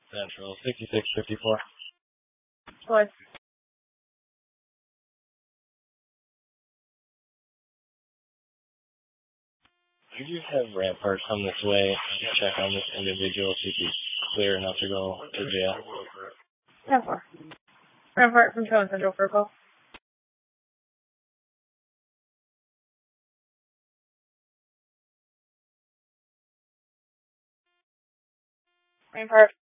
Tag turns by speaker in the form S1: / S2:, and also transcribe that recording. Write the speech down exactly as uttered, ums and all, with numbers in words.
S1: Central, sixty-six fifty-four.
S2: What?
S1: Could you have Rampart come this way and check on this individual, see if he's clear enough to go to jail?
S2: ten four. Rampart from Tone Central for a call. Rampart.